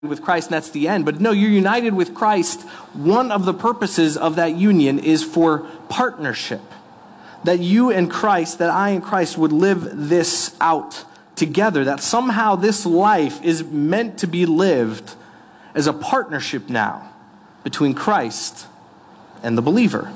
with Christ and that's the end. But no, you're united with Christ. One of the purposes of that union is for partnership. That you and Christ, that I and Christ would live this out together. That somehow this life is meant to be lived as a partnership now between Christ and the believer.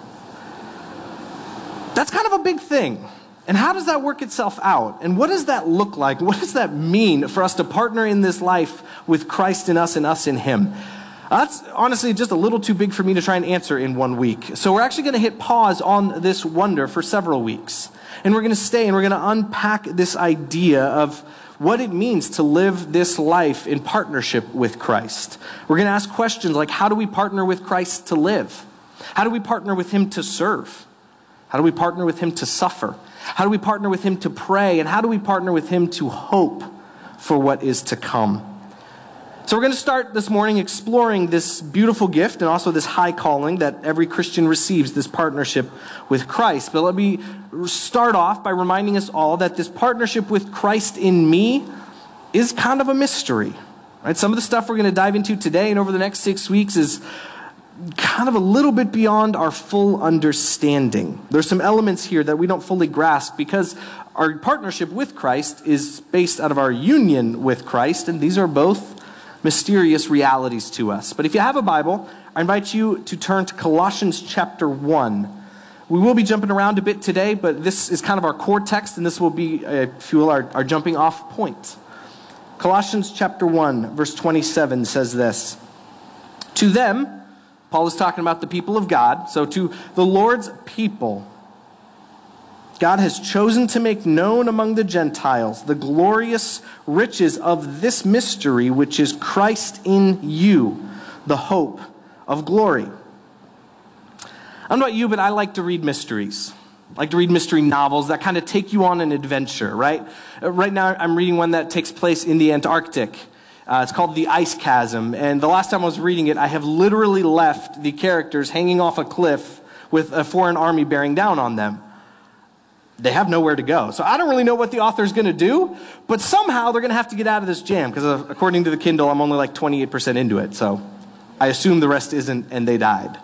That's kind of a big thing. And how does that work itself out? And what does that look like? What does that mean for us to partner in this life with Christ in us and us in him? That's honestly just a little too big for me to try and answer in 1 week. So we're actually going to hit pause on this wonder for several weeks. And we're going to stay and we're going to unpack this idea of what it means to live this life in partnership with Christ. We're going to ask questions like, how do we partner with Christ to live? How do we partner with him to serve? How do we partner with him to suffer? How do we partner with him to pray? And how do we partner with him to hope for what is to come? So we're going to start this morning exploring this beautiful gift and also this high calling that every Christian receives, this partnership with Christ. But let me start off by reminding us all that this partnership with Christ in me is kind of a mystery. Right? Some of the stuff we're going to dive into today and over the next 6 weeks is kind of a little bit beyond our full understanding. There's some elements here that we don't fully grasp because our partnership with Christ is based out of our union with Christ, and these are both mysterious realities to us. But if you have a Bible, I invite you to turn to Colossians chapter 1. We will be jumping around a bit today, but this is kind of our core text, and this will be, if you will, our jumping off point. Colossians chapter 1, verse 27 says this, "To them," Paul is talking about the people of God. So to the Lord's people, God has chosen to make known among the Gentiles the glorious riches of this mystery, which is Christ in you, the hope of glory. I don't know about you, but I like to read mysteries. I like to read mystery novels that kind of take you on an adventure, right? Right now I'm reading one that takes place in the Antarctic. It's called The Ice Chasm, and the last time I was reading it, I have literally left the characters hanging off a cliff with a foreign army bearing down on them. They have nowhere to go. So I don't really know what the author's going to do, but somehow they're going to have to get out of this jam, because according to the Kindle, I'm only like 28% into it, so I assume the rest isn't, and they died.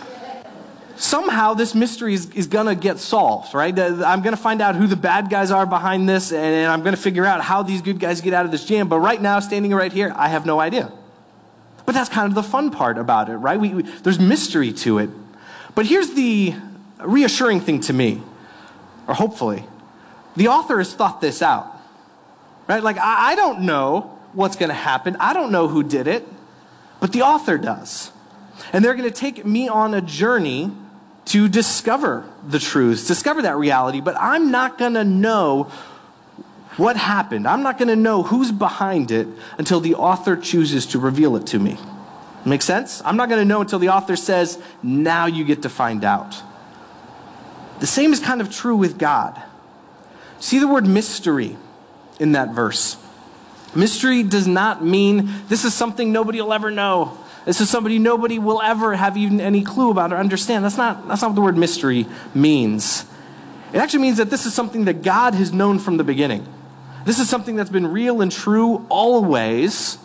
Somehow this mystery is going to get solved, right? I'm going to find out who the bad guys are behind this, and I'm going to figure out how these good guys get out of this jam. But right now, standing right here, I have no idea. But that's kind of the fun part about it, right? There's mystery to it. But here's the reassuring thing to me, or hopefully. The author has thought this out, right? Like, I don't know what's going to happen. I don't know who did it, but the author does. And they're going to take me on a journey to discover the truths, discover that reality, but I'm not going to know what happened. I'm not going to know who's behind it until the author chooses to reveal it to me. Make sense? I'm not going to know until the author says, now you get to find out. The same is kind of true with God. See the word mystery in that verse. Mystery does not mean this is something nobody will ever know. This is somebody nobody will ever have even any clue about or understand. That's not what the word mystery means. It actually means that this is something that God has known from the beginning. This is something that's been real and true always,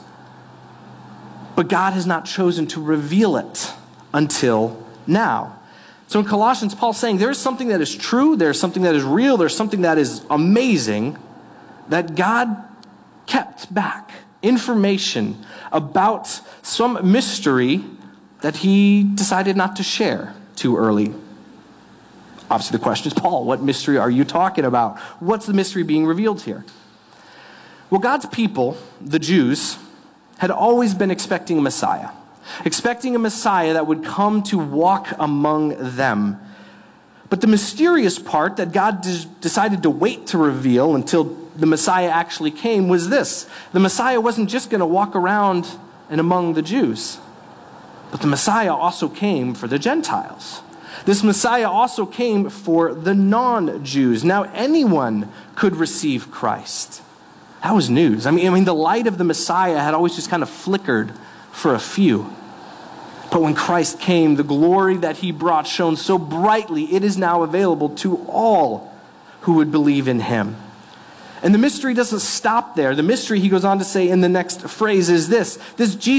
but God has not chosen to reveal it until now. So in Colossians, Paul's saying there is something that is true, there's something that is real, there's something that is amazing that God kept back. Information about some mystery that he decided not to share too early. Obviously the question is, Paul, what mystery are you talking about? What's the mystery being revealed here? Well, God's people, the Jews, had always been expecting a Messiah that would come to walk among them. But the mysterious part that God decided to wait to reveal until the Messiah actually came was this. The Messiah wasn't just going to walk around and among the Jews, but the Messiah also came for the Gentiles. This Messiah also came for the non-Jews. Now anyone could receive Christ. That was news. I mean, the light of the Messiah had always just kind of flickered for a few. But when Christ came, the glory that he brought shone so brightly, it is now available to all who would believe in him. And the mystery doesn't stop there. The mystery, he goes on to say in the next phrase, is this. This Jesus